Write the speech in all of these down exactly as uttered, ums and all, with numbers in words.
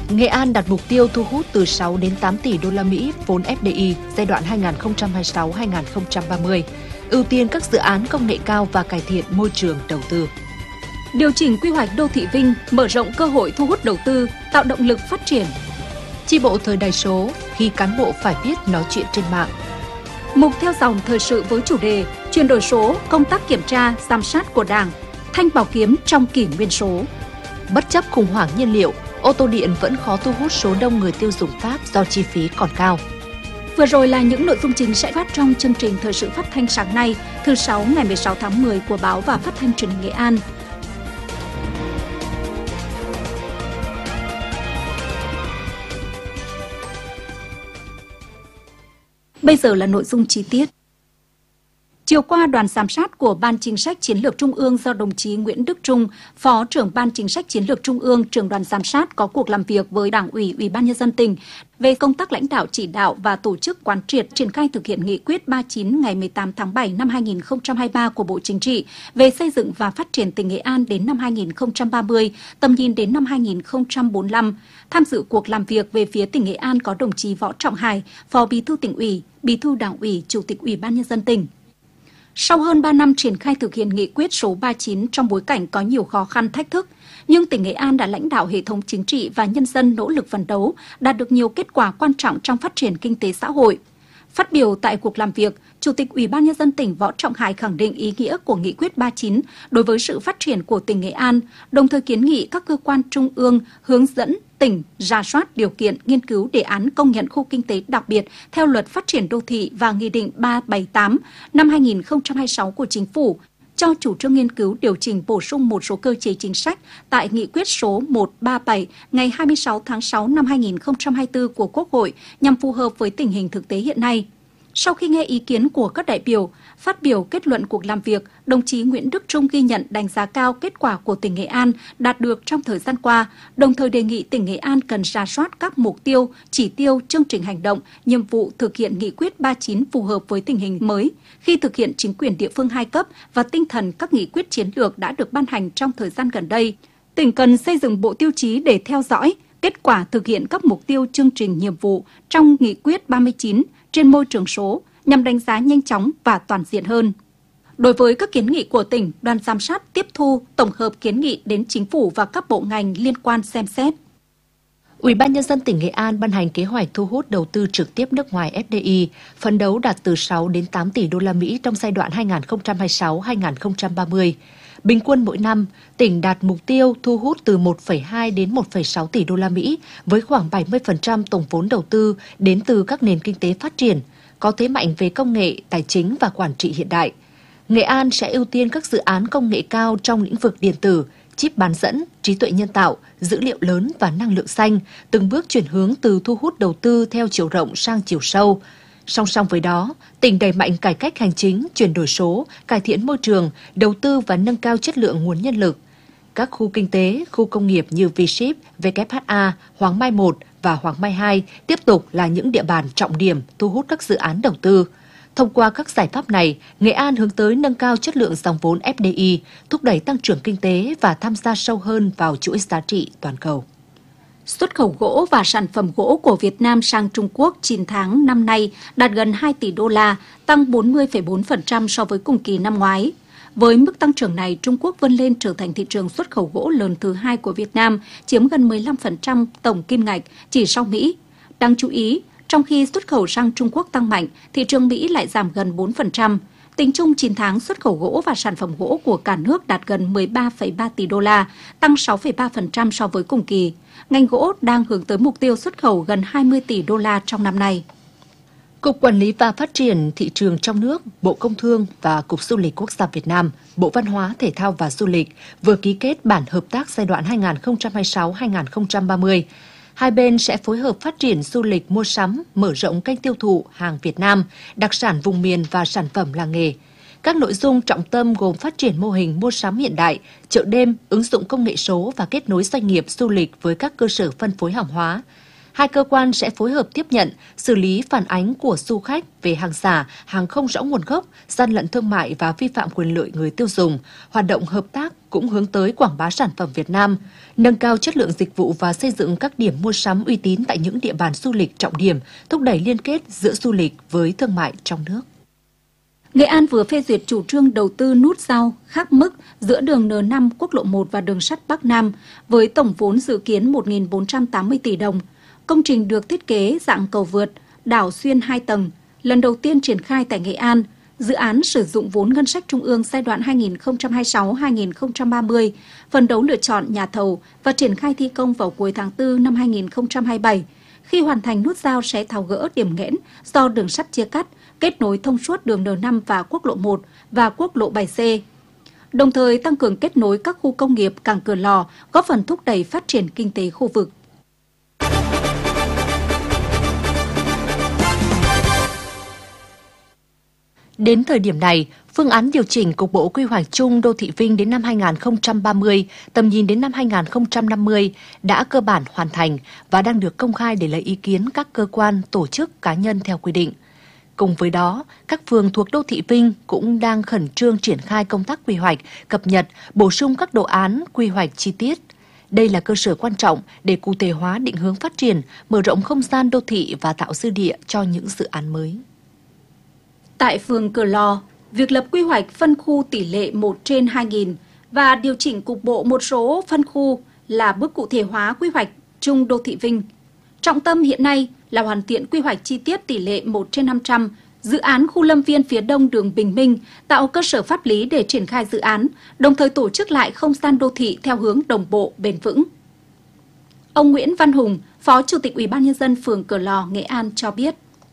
Nghệ An đặt mục tiêu thu hút từ sáu đến tám tỷ đô la Mỹ vốn ép đê i giai đoạn hai nghìn không trăm hai mươi sáu đến hai nghìn không trăm ba mươi, ưu tiên các dự án công nghệ cao và cải thiện môi trường đầu tư. Điều chỉnh quy hoạch đô thị Vinh, mở rộng cơ hội thu hút đầu tư, tạo động lực phát triển. Chi bộ thời đại số, khi cán bộ phải biết nói chuyện trên mạng. Mục theo dòng thời sự với chủ đề chuyển đổi số, công tác kiểm tra, giám sát của Đảng, thanh bảo kiếm trong kỷ nguyên số. Bất chấp khủng hoảng nhiên liệu, ô tô điện vẫn khó thu hút số đông người tiêu dùng Pháp do chi phí còn cao. Vừa rồi là những nội dung chính sẽ phát trong chương trình thời sự phát thanh sáng nay, thứ sáu ngày mười sáu tháng mười của Báo và Phát thanh Truyền hình Nghệ An. Bây giờ là nội dung chi tiết. Chiều qua, đoàn giám sát của Ban Chính sách Chiến lược Trung ương do đồng chí Nguyễn Đức Trung, Phó trưởng Ban Chính sách Chiến lược Trung ương, trưởng đoàn giám sát có cuộc làm việc với Đảng ủy, Ủy ban Nhân dân tỉnh về công tác lãnh đạo chỉ đạo và tổ chức quán triệt triển khai thực hiện nghị quyết ba mươi chín ngày mười tám tháng bảy năm hai nghìn không trăm hai mươi ba của Bộ Chính trị về xây dựng và phát triển tỉnh Nghệ An đến năm hai nghìn không trăm ba mươi, tầm nhìn đến năm hai nghìn không trăm bốn mươi lăm. Tham dự cuộc làm việc về phía tỉnh Nghệ An có đồng chí Võ Trọng Hải, Phó Bí thư Tỉnh ủy, Bí thư Đảng ủy, Chủ tịch Ủy ban Nhân dân tỉnh. Sau hơn ba năm triển khai thực hiện nghị quyết số ba mươi chín trong bối cảnh có nhiều khó khăn thách thức, nhưng tỉnh Nghệ An đã lãnh đạo hệ thống chính trị và nhân dân nỗ lực phấn đấu, đạt được nhiều kết quả quan trọng trong phát triển kinh tế xã hội. Phát biểu tại cuộc làm việc, Chủ tịch Ủy ban Nhân dân tỉnh Võ Trọng Hải khẳng định ý nghĩa của nghị quyết ba mươi chín đối với sự phát triển của tỉnh Nghệ An, đồng thời kiến nghị các cơ quan trung ương hướng dẫn tỉnh rà soát điều kiện nghiên cứu đề án công nhận khu kinh tế đặc biệt theo Luật Phát triển Đô thị và Nghị định ba trăm bảy mươi tám năm hai nghìn không trăm hai mươi sáu của Chính phủ, cho chủ trương nghiên cứu điều chỉnh bổ sung một số cơ chế chính sách tại Nghị quyết số một trăm ba mươi bảy ngày hai mươi sáu tháng sáu năm hai nghìn không trăm hai mươi tư của Quốc hội nhằm phù hợp với tình hình thực tế hiện nay. Sau khi nghe ý kiến của các đại biểu, phát biểu kết luận cuộc làm việc, đồng chí Nguyễn Đức Trung ghi nhận đánh giá cao kết quả của tỉnh Nghệ An đạt được trong thời gian qua, đồng thời đề nghị tỉnh Nghệ An cần rà soát các mục tiêu, chỉ tiêu, chương trình hành động, nhiệm vụ thực hiện nghị quyết ba mươi chín phù hợp với tình hình mới, khi thực hiện chính quyền địa phương hai cấp và tinh thần các nghị quyết chiến lược đã được ban hành trong thời gian gần đây. Tỉnh cần xây dựng bộ tiêu chí để theo dõi kết quả thực hiện các mục tiêu, chương trình, nhiệm vụ trong nghị quyết ba mươi chín trên môi trường số nhằm đánh giá nhanh chóng và toàn diện hơn. Đối với các kiến nghị của tỉnh, đoàn giám sát tiếp thu, tổng hợp kiến nghị đến Chính phủ và các bộ ngành liên quan xem xét. Ủy ban Nhân dân tỉnh Nghệ An ban hành kế hoạch thu hút đầu tư trực tiếp nước ngoài ép đê i, phấn đấu đạt từ sáu đến tám tỷ đô la Mỹ trong giai đoạn hai nghìn không trăm hai mươi sáu đến hai nghìn không trăm ba mươi. Bình quân mỗi năm, tỉnh đạt mục tiêu thu hút từ một phẩy hai đến một phẩy sáu tỷ đô la Mỹ với khoảng bảy mươi phần trăm tổng vốn đầu tư đến từ các nền kinh tế phát triển, có thế mạnh về công nghệ, tài chính và quản trị hiện đại. Nghệ An sẽ ưu tiên các dự án công nghệ cao trong lĩnh vực điện tử, chip bán dẫn, trí tuệ nhân tạo, dữ liệu lớn và năng lượng xanh, từng bước chuyển hướng từ thu hút đầu tư theo chiều rộng sang chiều sâu. Song song với đó, tỉnh đẩy mạnh cải cách hành chính, chuyển đổi số, cải thiện môi trường, đầu tư và nâng cao chất lượng nguồn nhân lực. Các khu kinh tế, khu công nghiệp như vê ship, vê kép hát a, Hoàng Mai một và Hoàng Mai hai tiếp tục là những địa bàn trọng điểm thu hút các dự án đầu tư. Thông qua các giải pháp này, Nghệ An hướng tới nâng cao chất lượng dòng vốn ép đê i, thúc đẩy tăng trưởng kinh tế và tham gia sâu hơn vào chuỗi giá trị toàn cầu. Xuất khẩu gỗ và sản phẩm gỗ của Việt Nam sang Trung Quốc chín tháng năm nay đạt gần hai tỷ đô la, tăng bốn mươi phẩy bốn phần trăm so với cùng kỳ năm ngoái. Với mức tăng trưởng này, Trung Quốc vươn lên trở thành thị trường xuất khẩu gỗ lớn thứ hai của Việt Nam, chiếm gần mười lăm phần trăm tổng kim ngạch, chỉ sau Mỹ. Đáng chú ý, trong khi xuất khẩu sang Trung Quốc tăng mạnh, thị trường Mỹ lại giảm gần bốn phần trăm. Tính chung chín tháng, xuất khẩu gỗ và sản phẩm gỗ của cả nước đạt gần mười ba phẩy ba tỷ đô la, tăng sáu phẩy ba phần trăm so với cùng kỳ. Ngành gỗ đang hướng tới mục tiêu xuất khẩu gần hai mươi tỷ đô la trong năm nay. Cục Quản lý và Phát triển Thị trường trong nước, Bộ Công Thương và Cục Du lịch Quốc gia Việt Nam, Bộ Văn hóa, Thể thao và Du lịch vừa ký kết bản hợp tác giai đoạn hai nghìn không trăm hai mươi sáu đến hai nghìn không trăm ba mươi. Hai bên sẽ phối hợp phát triển du lịch mua sắm, mở rộng kênh tiêu thụ hàng Việt Nam, đặc sản vùng miền và sản phẩm làng nghề. Các nội dung trọng tâm gồm phát triển mô hình mua sắm hiện đại, chợ đêm, ứng dụng công nghệ số và kết nối doanh nghiệp du lịch với các cơ sở phân phối hàng hóa. Hai cơ quan sẽ phối hợp tiếp nhận, xử lý phản ánh của du khách về hàng giả, hàng không rõ nguồn gốc, gian lận thương mại và vi phạm quyền lợi người tiêu dùng, hoạt động hợp tác cùng cũng hướng tới quảng bá sản phẩm Việt Nam, nâng cao chất lượng dịch vụ và xây dựng các điểm mua sắm uy tín tại những địa bàn du lịch trọng điểm, thúc đẩy liên kết giữa du lịch với thương mại trong nước. Nghệ An vừa phê duyệt chủ trương đầu tư nút giao khác mức giữa đường N năm quốc lộ một và đường sắt Bắc Nam với tổng vốn dự kiến một nghìn bốn trăm tám mươi tỷ đồng. Công trình được thiết kế dạng cầu vượt, đảo xuyên hai tầng, lần đầu tiên triển khai tại Nghệ An. Dự án sử dụng vốn ngân sách trung ương giai đoạn hai nghìn không trăm hai mươi sáu đến hai nghìn không trăm ba mươi, phấn đấu lựa chọn nhà thầu và triển khai thi công vào cuối tháng tư năm hai nghìn không trăm hai mươi bảy. Khi hoàn thành, nút giao sẽ tháo gỡ điểm nghẽn do đường sắt chia cắt, kết nối thông suốt đường N năm và quốc lộ một và quốc lộ bảy C. Đồng thời tăng cường kết nối các khu công nghiệp, cảng Cửa Lò, góp phần thúc đẩy phát triển kinh tế khu vực. Đến thời điểm này, phương án điều chỉnh Cục Bộ Quy hoạch chung đô thị Vinh đến năm hai nghìn không trăm ba mươi, tầm nhìn đến năm hai nghìn không trăm năm mươi đã cơ bản hoàn thành và đang được công khai để lấy ý kiến các cơ quan, tổ chức, cá nhân theo quy định. Cùng với đó, các phường thuộc đô thị Vinh cũng đang khẩn trương triển khai công tác quy hoạch, cập nhật, bổ sung các đồ án quy hoạch chi tiết. Đây là cơ sở quan trọng để cụ thể hóa định hướng phát triển, mở rộng không gian đô thị và tạo dư địa cho những dự án mới. Tại phường Cửa Lò, việc lập quy hoạch phân khu tỷ lệ một trên hai nghìn và điều chỉnh cục bộ một số phân khu là bước cụ thể hóa quy hoạch chung đô thị Vinh. Trọng tâm hiện nay là hoàn thiện quy hoạch chi tiết tỷ lệ một trên năm trăm, dự án khu lâm viên phía đông đường Bình Minh, tạo cơ sở pháp lý để triển khai dự án, đồng thời tổ chức lại không gian đô thị theo hướng đồng bộ, bền vững. Ông Nguyễn Văn Hùng, Phó Chủ tịch Ủy ban Nhân dân phường Cửa Lò, Nghệ An cho biết.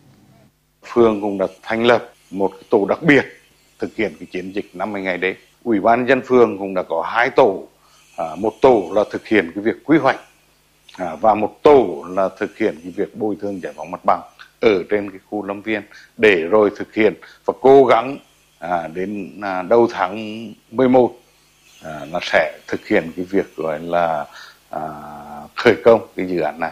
Phường cũng đã thành lập một tổ đặc biệt thực hiện cái chiến dịch năm mươi ngày đêm. Ủy ban Nhân dân phường cũng đã có hai tổ, một tổ là thực hiện cái việc quy hoạch và một tổ là thực hiện cái việc bồi thường giải phóng mặt bằng ở trên cái khu lâm viên, để rồi thực hiện và cố gắng đến đầu tháng mười một là sẽ thực hiện cái việc gọi là khởi công cái dự án này.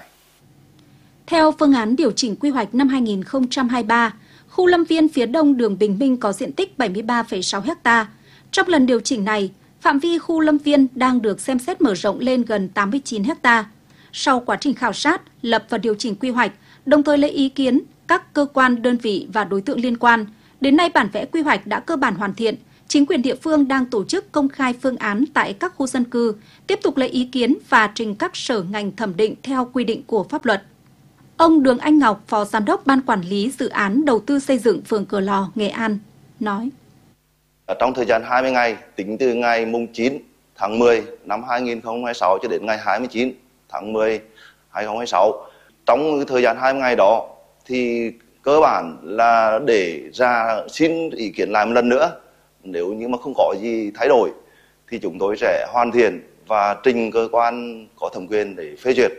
Theo phương án điều chỉnh quy hoạch năm hai nghìn không trăm hai mươi ba, khu lâm viên phía đông đường Bình Minh có diện tích bảy mươi ba phẩy sáu héc ta. Trong lần điều chỉnh này, phạm vi khu lâm viên đang được xem xét mở rộng lên gần tám mươi chín héc ta. Sau quá trình khảo sát, lập và điều chỉnh quy hoạch, đồng thời lấy ý kiến các cơ quan, đơn vị và đối tượng liên quan, đến nay bản vẽ quy hoạch đã cơ bản hoàn thiện. Chính quyền địa phương đang tổ chức công khai phương án tại các khu dân cư, tiếp tục lấy ý kiến và trình các sở ngành thẩm định theo quy định của pháp luật. Ông Đường Anh Ngọc, Phó Giám đốc Ban Quản lý Dự án Đầu tư xây dựng phường Cửa Lò, Nghệ An, nói. Trong thời gian hai mươi ngày, tính từ ngày chín tháng mười năm hai nghìn không trăm hai mươi sáu cho đến ngày hai mươi chín tháng mười năm hai nghìn không trăm hai mươi sáu, trong thời gian hai mươi ngày đó thì cơ bản là để ra xin ý kiến lại một lần nữa. Nếu như mà không có gì thay đổi thì chúng tôi sẽ hoàn thiện và trình cơ quan có thẩm quyền để phê duyệt.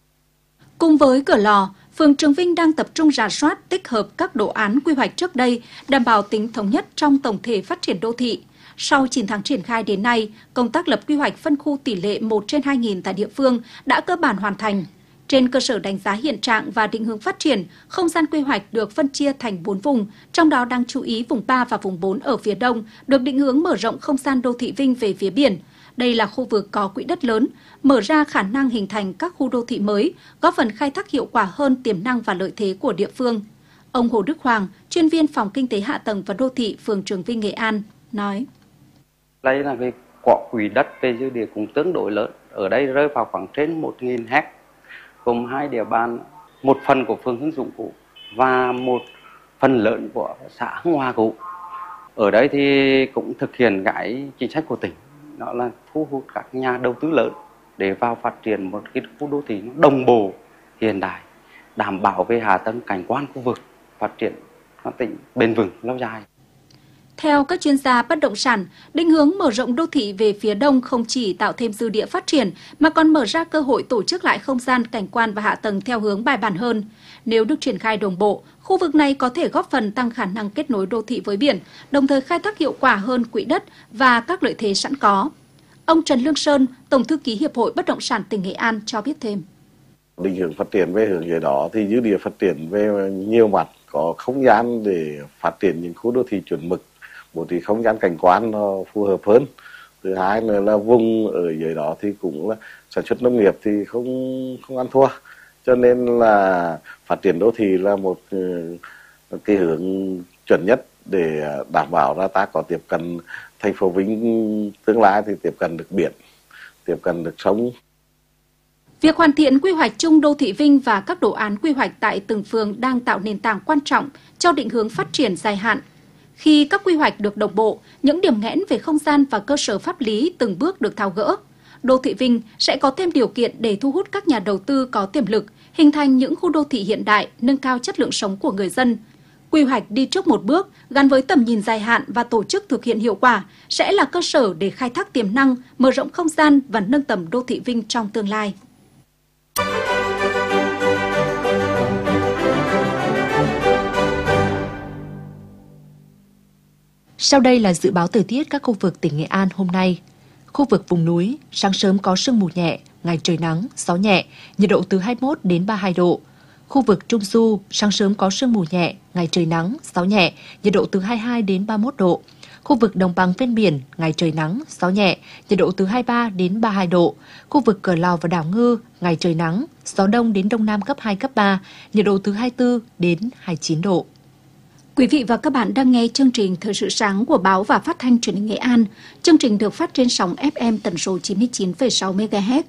Cùng với Cửa Lò, phường Trường Vinh đang tập trung rà soát, tích hợp các đồ án quy hoạch trước đây, đảm bảo tính thống nhất trong tổng thể phát triển đô thị. Sau chín tháng triển khai đến nay, công tác lập quy hoạch phân khu tỷ lệ một trên hai nghìn tại địa phương đã cơ bản hoàn thành. Trên cơ sở đánh giá hiện trạng và định hướng phát triển, không gian quy hoạch được phân chia thành bốn vùng, trong đó đáng chú ý vùng ba và vùng bốn ở phía đông được định hướng mở rộng không gian đô thị Vinh về phía biển. Đây là khu vực có quỹ đất lớn, mở ra khả năng hình thành các khu đô thị mới, góp phần khai thác hiệu quả hơn tiềm năng và lợi thế của địa phương. Ông Hồ Đức Hoàng, chuyên viên phòng Kinh tế Hạ tầng và Đô thị phường Trường Vinh, Nghệ An, nói. Đây là cái quỹ đất về dư địa cũng tương đối lớn, ở đây rơi vào khoảng trên một nghìn héc, gồm hai địa bàn, một phần của phường Hưng Dũng cũ và một phần lớn của xã Hưng Hòa cũ. Ở đây thì cũng thực hiện cái chính sách của tỉnh, đó là thu hút các nhà đầu tư lớn để vào phát triển một cái khu đô thị đồng bộ, hiện đại, đảm bảo về hạ tầng cảnh quan khu vực, phát triển tỉnh bền vững lâu dài. Theo các chuyên gia bất động sản, định hướng mở rộng đô thị về phía đông không chỉ tạo thêm dư địa phát triển mà còn mở ra cơ hội tổ chức lại không gian, cảnh quan và hạ tầng theo hướng bài bản hơn. Nếu được triển khai đồng bộ, khu vực này có thể góp phần tăng khả năng kết nối đô thị với biển, đồng thời khai thác hiệu quả hơn quỹ đất và các lợi thế sẵn có. Ông Trần Lương Sơn, Tổng thư ký Hiệp hội Bất động sản tỉnh Nghệ An cho biết thêm. Định hướng phát triển về hướng dưới đó thì dư địa phát triển về nhiều mặt, có không gian để phát triển những khu đô thị chuẩn mực, bố trí không gian cảnh quan nó phù hợp hơn, Thứ hai nữa là vùng ở dưới đó thì cũng là sản xuất nông nghiệp thì không không ăn thua, cho nên là phát triển đô thị là một cái hướng chuẩn nhất để đảm bảo ra ta có tiếp cận thành phố Vinh tương lai thì tiếp cận được biển, tiếp cận được sông. Việc hoàn thiện quy hoạch chung đô thị Vinh và các đồ án quy hoạch tại từng phường đang tạo nền tảng quan trọng cho định hướng phát triển dài hạn. Khi các quy hoạch được đồng bộ, những điểm nghẽn về không gian và cơ sở pháp lý từng bước được tháo gỡ, đô thị Vinh sẽ có thêm điều kiện để thu hút các nhà đầu tư có tiềm lực, hình thành những khu đô thị hiện đại, nâng cao chất lượng sống của người dân. Quy hoạch đi trước một bước, gắn với tầm nhìn dài hạn và tổ chức thực hiện hiệu quả sẽ là cơ sở để khai thác tiềm năng, mở rộng không gian và nâng tầm đô thị Vinh trong tương lai. Sau đây là dự báo thời tiết các khu vực tỉnh Nghệ An hôm nay. Khu vực vùng núi, sáng sớm có sương mù nhẹ, ngày trời nắng, gió nhẹ, nhiệt độ từ hai mươi mốt đến ba mươi hai độ. Khu vực Trung Du, sáng sớm có sương mù nhẹ, ngày trời nắng, gió nhẹ, nhiệt độ từ hai mươi hai đến ba mươi mốt độ. Khu vực đồng bằng ven biển, ngày trời nắng, gió nhẹ, nhiệt độ từ hai mươi ba đến ba mươi hai độ. Khu vực Cờ Lò và Đảo Ngư, ngày trời nắng, gió đông đến đông nam cấp hai, cấp ba, nhiệt độ từ hai mươi tư đến hai mươi chín độ. Quý vị và các bạn đang nghe chương trình Thời sự sáng của Báo và Phát thanh Truyền hình Nghệ An. Chương trình được phát trên sóng ép em tần số chín mươi chín phẩy sáu mê ga héc.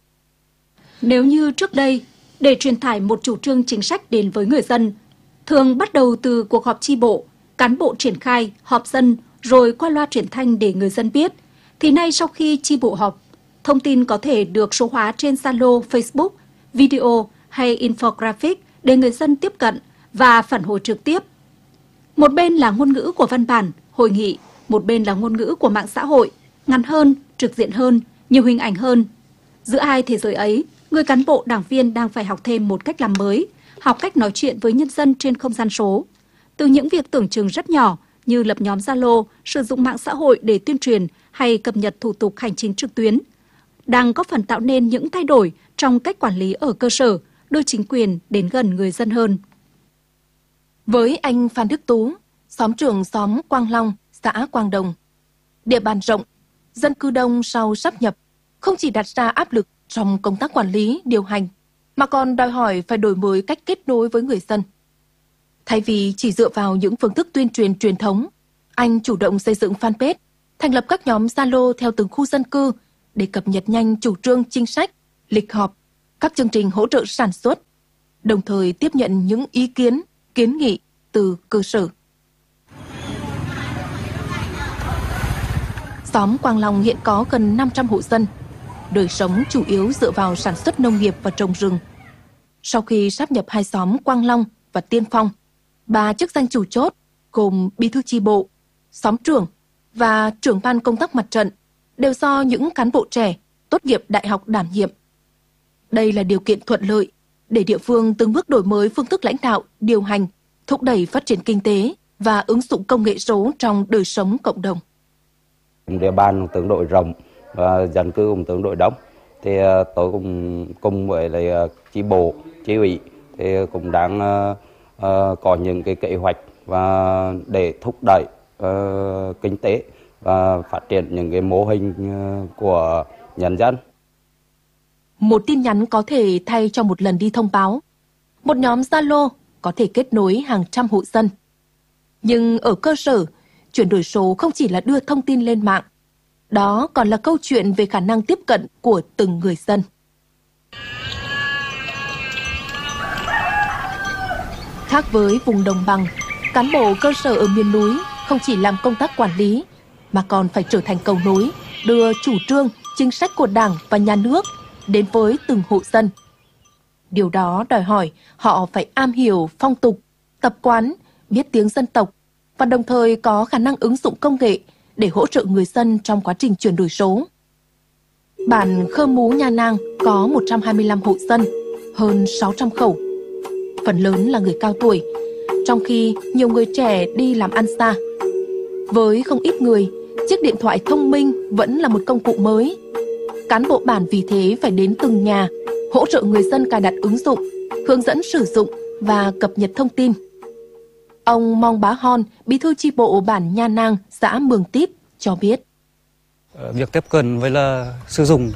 Nếu như trước đây, để truyền tải một chủ trương chính sách đến với người dân, thường bắt đầu từ cuộc họp chi bộ, cán bộ triển khai, họp dân, rồi qua loa truyền thanh để người dân biết, thì nay sau khi chi bộ họp, thông tin có thể được số hóa trên Zalo, Facebook, video hay infographic để người dân tiếp cận và phản hồi trực tiếp. Một bên là ngôn ngữ của văn bản, hội nghị, một bên là ngôn ngữ của mạng xã hội, ngắn hơn, trực diện hơn, nhiều hình ảnh hơn. Giữa hai thế giới ấy, người cán bộ đảng viên đang phải học thêm một cách làm mới, học cách nói chuyện với nhân dân trên không gian số. Từ những việc tưởng chừng rất nhỏ như lập nhóm Zalo, sử dụng mạng xã hội để tuyên truyền hay cập nhật thủ tục hành chính trực tuyến, đang góp phần tạo nên những thay đổi trong cách quản lý ở cơ sở, đưa chính quyền đến gần người dân hơn. Với anh Phan Đức Tú, xóm trưởng xóm Quang Long, xã Quang Đồng, địa bàn rộng, dân cư đông sau sáp nhập, không chỉ đặt ra áp lực trong công tác quản lý, điều hành, mà còn đòi hỏi phải đổi mới cách kết nối với người dân. Thay vì chỉ dựa vào những phương thức tuyên truyền truyền thống, anh chủ động xây dựng fanpage, thành lập các nhóm Zalo theo từng khu dân cư để cập nhật nhanh chủ trương chính sách, lịch họp, các chương trình hỗ trợ sản xuất, đồng thời tiếp nhận những ý kiến, kiến nghị từ cơ sở. Xóm Quang Long hiện có gần năm trăm hộ dân, đời sống chủ yếu dựa vào sản xuất nông nghiệp và trồng rừng. Sau khi sáp nhập hai xóm Quang Long và Tiên Phong, ba chức danh chủ chốt gồm bí thư chi bộ, xóm trưởng và trưởng ban công tác mặt trận đều do những cán bộ trẻ tốt nghiệp đại học đảm nhiệm. Đây là điều kiện thuận lợi để địa phương từng bước đổi mới phương thức lãnh đạo, điều hành, thúc đẩy phát triển kinh tế và ứng dụng công nghệ số trong đời sống cộng đồng. Địa bàn tương đối rộng và dân cư cũng tương đối đông, thì tôi cũng cùng với lại chi bộ, chi ủy thì cũng đang uh, uh, có những cái kế hoạch và để thúc đẩy uh, kinh tế và phát triển những cái mô hình uh, của nhân dân. Một tin nhắn có thể thay cho một lần đi thông báo. Một nhóm Zalo có thể kết nối hàng trăm hộ dân. Nhưng ở cơ sở, chuyển đổi số không chỉ là đưa thông tin lên mạng, đó còn là câu chuyện về khả năng tiếp cận của từng người dân. Khác với vùng đồng bằng, cán bộ cơ sở ở miền núi không chỉ làm công tác quản lý, mà còn phải trở thành cầu nối, đưa chủ trương, chính sách của Đảng và Nhà nước đến với từng hộ dân. Điều đó đòi hỏi họ phải am hiểu phong tục, tập quán, biết tiếng dân tộc và đồng thời có khả năng ứng dụng công nghệ để hỗ trợ người dân trong quá trình chuyển đổi số. Bản Khơ Mú Nha Nang có một trăm hai mươi lăm hộ dân, hơn sáu trăm khẩu. Phần lớn là người cao tuổi, trong khi nhiều người trẻ đi làm ăn xa. Với không ít người, chiếc điện thoại thông minh vẫn là một công cụ mới. Cán bộ bản vì thế phải đến từng nhà, hỗ trợ người dân cài đặt ứng dụng, hướng dẫn sử dụng và cập nhật thông tin. Ông Mong Bá Hon, bí thư chi bộ bản Nha Nang, xã Mường Típ cho biết. việc tiếp cận với là sử dụng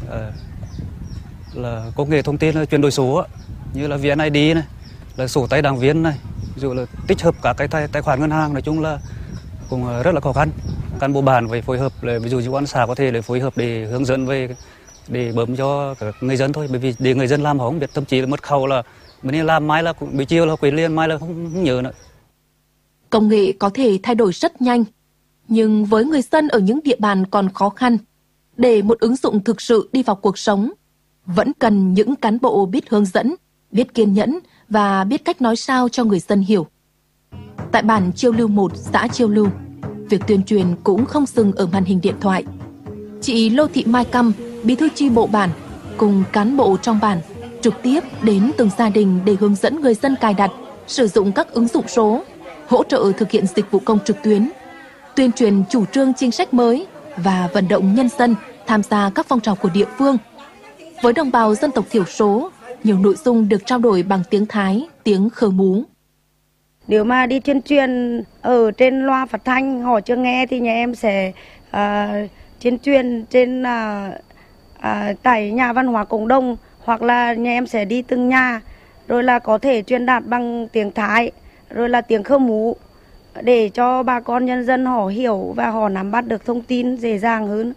là công nghệ thông tin là chuyển đổi số như là vê en i đê này, là sổ tay đảng viên này, ví dụ là tích hợp các cái tài, tài khoản ngân hàng, nói chung là cũng rất là khó khăn. Cán bộ bản phải phối hợp, ví dụ như quan xã có thể để phối hợp để hướng dẫn về để bấm cho các người dân thôi, bởi vì để người dân làm họ không biết, thậm chí là mật khẩu là mình làm mai là buổi chiều là quên liền, mai là không, không nhớ nữa. Công nghệ có thể thay đổi rất nhanh, nhưng với người dân ở những địa bàn còn khó khăn, để một ứng dụng thực sự đi vào cuộc sống, vẫn cần những cán bộ biết hướng dẫn, biết kiên nhẫn và biết cách nói sao cho người dân hiểu. Tại bản Chiêu Lưu một, xã Chiêu Lưu, việc tuyên truyền cũng không dừng ở màn hình điện thoại. Chị Lô Thị Mai Căm, bí thư chi bộ bản, cùng cán bộ trong bản trực tiếp đến từng gia đình để hướng dẫn người dân cài đặt, sử dụng các ứng dụng số, hỗ trợ thực hiện dịch vụ công trực tuyến, tuyên truyền chủ trương chính sách mới và vận động nhân dân tham gia các phong trào của địa phương. Với đồng bào dân tộc thiểu số, nhiều nội dung được trao đổi bằng tiếng Thái, tiếng Khơ Mú. Nếu mà đi tuyên truyền ở trên loa phát thanh họ chưa nghe thì nhà em sẽ uh, tuyên truyền trên uh, uh, tại nhà văn hóa cộng đồng, hoặc là nhà em sẽ đi từng nhà, rồi là có thể truyền đạt bằng tiếng Thái, rồi là tiếng Khơ Mú để cho bà con nhân dân họ hiểu và họ nắm bắt được thông tin dễ dàng hơn.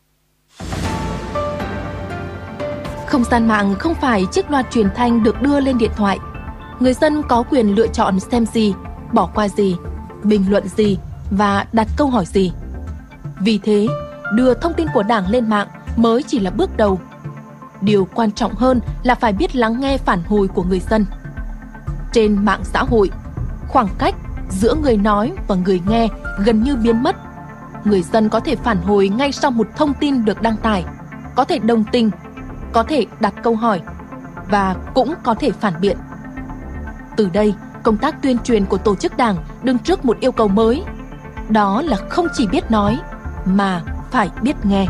Không gian mạng không phải chiếc loa truyền thanh được đưa lên điện thoại. Người dân có quyền lựa chọn xem gì, bỏ qua gì, bình luận gì và đặt câu hỏi gì. Vì thế, đưa thông tin của Đảng lên mạng mới chỉ là bước đầu. Điều quan trọng hơn là phải biết lắng nghe phản hồi của người dân. Trên mạng xã hội, khoảng cách giữa người nói và người nghe gần như biến mất. Người dân có thể phản hồi ngay sau một thông tin được đăng tải, có thể đồng tình, có thể đặt câu hỏi và cũng có thể phản biện. Từ đây, công tác tuyên truyền của tổ chức Đảng đứng trước một yêu cầu mới. Đó là không chỉ biết nói, mà phải biết nghe.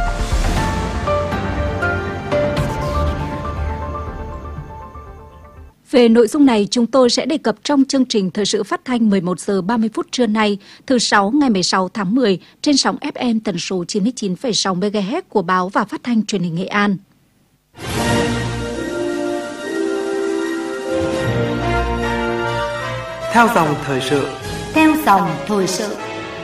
Về nội dung này, chúng tôi sẽ đề cập trong chương trình Thời sự phát thanh mười một giờ ba mươi phút trưa nay, thứ sáu ngày mười sáu tháng mười, trên sóng ép em tần số chín mươi chín phẩy sáu mê ga héc của Báo và Phát thanh Truyền hình Nghệ An. Theo dòng thời sự. Theo dòng thời sự.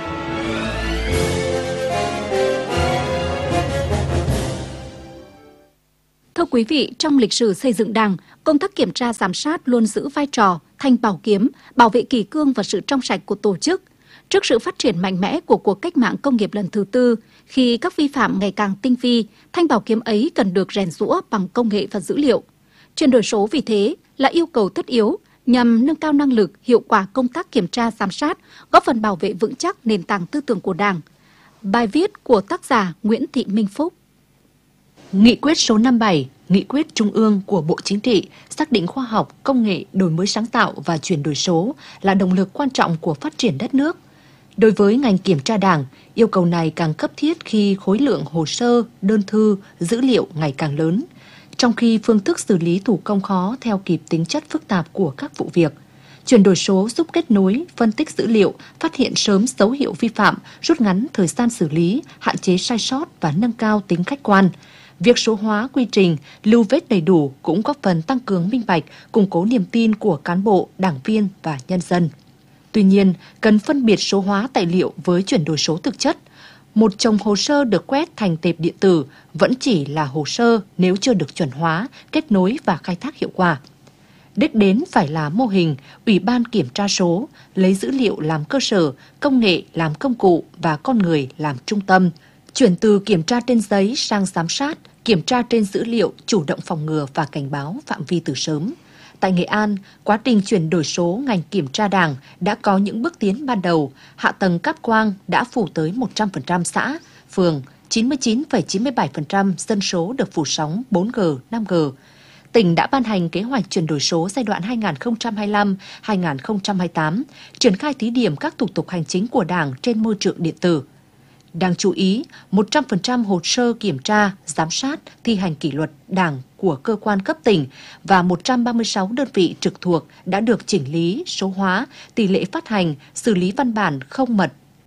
Thưa quý vị, trong lịch sử xây dựng Đảng, công tác kiểm tra giám sát luôn giữ vai trò thanh bảo kiếm, bảo vệ kỷ cương và sự trong sạch của tổ chức. Trước sự phát triển mạnh mẽ của cuộc cách mạng công nghiệp lần thứ tư, khi các vi phạm ngày càng tinh vi, thanh bảo kiếm ấy cần được rèn giũa bằng công nghệ và dữ liệu. Chuyển đổi số vì thế là yêu cầu tất yếu nhằm nâng cao năng lực, hiệu quả công tác kiểm tra giám sát, góp phần bảo vệ vững chắc nền tảng tư tưởng của Đảng. Bài viết của tác giả Nguyễn Thị Minh Phúc. Nghị quyết số năm mươi bảy, Nghị quyết Trung ương của Bộ Chính trị xác định khoa học, công nghệ, đổi mới sáng tạo và chuyển đổi số là động lực quan trọng của phát triển đất nước. Đối với ngành kiểm tra Đảng, yêu cầu này càng cấp thiết khi khối lượng hồ sơ, đơn thư, dữ liệu ngày càng lớn, trong khi phương thức xử lý thủ công khó theo kịp tính chất phức tạp của các vụ việc. Chuyển đổi số giúp kết nối, phân tích dữ liệu, phát hiện sớm dấu hiệu vi phạm, rút ngắn thời gian xử lý, hạn chế sai sót và nâng cao tính khách quan. Việc số hóa quy trình, lưu vết đầy đủ cũng góp phần tăng cường minh bạch, củng cố niềm tin của cán bộ, đảng viên và nhân dân. Tuy nhiên, cần phân biệt số hóa tài liệu với chuyển đổi số thực chất. Một chồng hồ sơ được quét thành tệp điện tử vẫn chỉ là hồ sơ nếu chưa được chuẩn hóa, kết nối và khai thác hiệu quả. Đích đến phải là mô hình, Ủy ban kiểm tra số, lấy dữ liệu làm cơ sở, công nghệ làm công cụ và con người làm trung tâm. Chuyển từ kiểm tra trên giấy sang giám sát, kiểm tra trên dữ liệu, chủ động phòng ngừa và cảnh báo phạm vi từ sớm. Tại Nghệ An, quá trình chuyển đổi số ngành kiểm tra Đảng đã có những bước tiến ban đầu, hạ tầng cáp quang đã phủ tới một trăm phần trăm xã, phường, chín mươi chín phẩy chín mươi bảy phần trăm dân số được phủ sóng bốn G, năm G. Tỉnh đã ban hành kế hoạch chuyển đổi số giai đoạn hai nghìn không trăm hai mươi lăm đến hai nghìn không trăm hai mươi tám, triển khai thí điểm các thủ tục hành chính của Đảng trên môi trường điện tử. Đáng chú ý, một trăm phần trăm hồ sơ kiểm tra, giám sát, thi hành kỷ luật Đảng của cơ quan cấp tỉnh và một trăm ba mươi sáu đơn vị trực thuộc đã được chỉnh lý, số hóa, tỷ lệ phát hành, xử lý văn bản không mật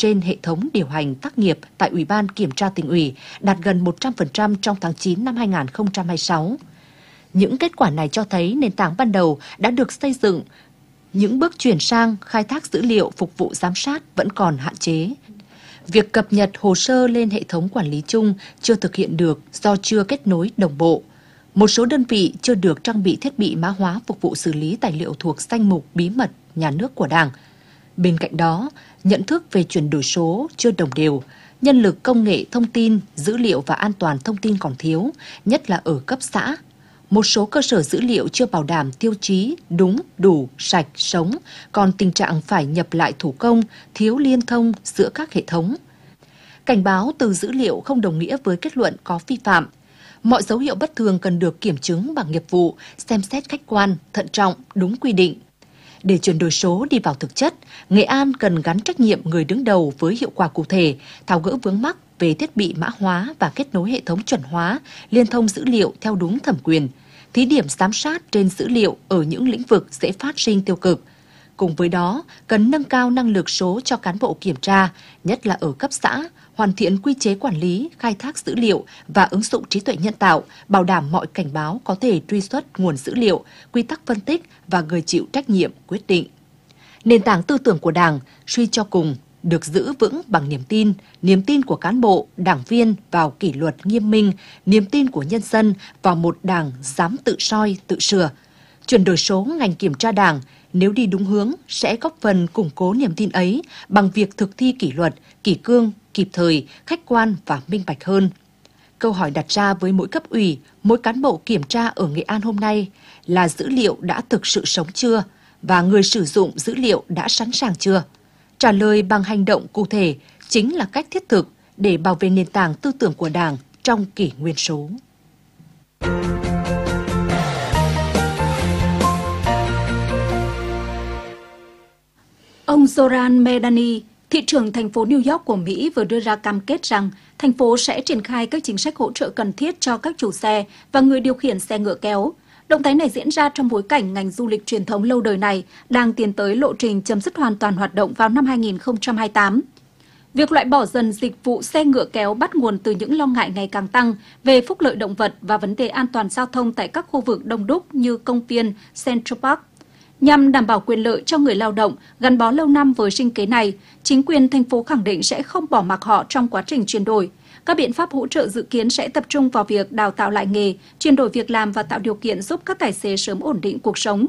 trên hệ thống điều hành tác nghiệp tại Ủy ban Kiểm tra Tỉnh ủy đạt gần một trăm phần trăm trong tháng chín năm hai nghìn không trăm hai mươi sáu. Những kết quả này cho thấy nền tảng ban đầu đã được xây dựng, những bước chuyển sang khai thác dữ liệu phục vụ giám sát vẫn còn hạn chế. Việc cập nhật hồ sơ lên hệ thống quản lý chung chưa thực hiện được do chưa kết nối đồng bộ. Một số đơn vị chưa được trang bị thiết bị mã hóa phục vụ xử lý tài liệu thuộc danh mục bí mật nhà nước của Đảng. Bên cạnh đó, nhận thức về chuyển đổi số chưa đồng đều, nhân lực công nghệ thông tin, dữ liệu và an toàn thông tin còn thiếu, nhất là ở cấp xã. Một số cơ sở dữ liệu chưa bảo đảm tiêu chí đúng, đủ, sạch, sống, còn tình trạng phải nhập lại thủ công, thiếu liên thông giữa các hệ thống. Cảnh báo từ dữ liệu không đồng nghĩa với kết luận có vi phạm. Mọi dấu hiệu bất thường cần được kiểm chứng bằng nghiệp vụ, xem xét khách quan, thận trọng, đúng quy định. Để chuyển đổi số đi vào thực chất, Nghệ An cần gắn trách nhiệm người đứng đầu với hiệu quả cụ thể, tháo gỡ vướng mắc về thiết bị mã hóa và kết nối hệ thống chuẩn hóa, liên thông dữ liệu theo đúng thẩm quyền, thí điểm giám sát trên dữ liệu ở những lĩnh vực dễ phát sinh tiêu cực. Cùng với đó, cần nâng cao năng lực số cho cán bộ kiểm tra, nhất là ở cấp xã, hoàn thiện quy chế quản lý, khai thác dữ liệu và ứng dụng trí tuệ nhân tạo, bảo đảm mọi cảnh báo có thể truy xuất nguồn dữ liệu, quy tắc phân tích và người chịu trách nhiệm quyết định. Nền tảng tư tưởng của Đảng, suy cho cùng, được giữ vững bằng niềm tin, niềm tin của cán bộ, đảng viên vào kỷ luật nghiêm minh, niềm tin của nhân dân vào một Đảng dám tự soi, tự sửa. Chuyển đổi số ngành kiểm tra Đảng, nếu đi đúng hướng, sẽ góp phần củng cố niềm tin ấy bằng việc thực thi kỷ luật, kỷ cương, kịp thời, khách quan và minh bạch hơn. Câu hỏi đặt ra với mỗi cấp ủy, mỗi cán bộ kiểm tra ở Nghệ An hôm nay là dữ liệu đã thực sự sống chưa và người sử dụng dữ liệu đã sẵn sàng chưa? Trả lời bằng hành động cụ thể chính là cách thiết thực để bảo vệ nền tảng tư tưởng của Đảng trong kỷ nguyên số. Ông Zoran Medani, thị trưởng thành phố New York của Mỹ vừa đưa ra cam kết rằng thành phố sẽ triển khai các chính sách hỗ trợ cần thiết cho các chủ xe và người điều khiển xe ngựa kéo. Động thái này diễn ra trong bối cảnh ngành du lịch truyền thống lâu đời này đang tiến tới lộ trình chấm dứt hoàn toàn hoạt động vào năm hai nghìn không trăm hai mươi tám. Việc loại bỏ dần dịch vụ xe ngựa kéo bắt nguồn từ những lo ngại ngày càng tăng về phúc lợi động vật và vấn đề an toàn giao thông tại các khu vực đông đúc như công viên Central Park. Nhằm đảm bảo quyền lợi cho người lao động gắn bó lâu năm với sinh kế này, chính quyền thành phố khẳng định sẽ không bỏ mặc họ trong quá trình chuyển đổi. Các biện pháp hỗ trợ dự kiến sẽ tập trung vào việc đào tạo lại nghề, chuyển đổi việc làm và tạo điều kiện giúp các tài xế sớm ổn định cuộc sống,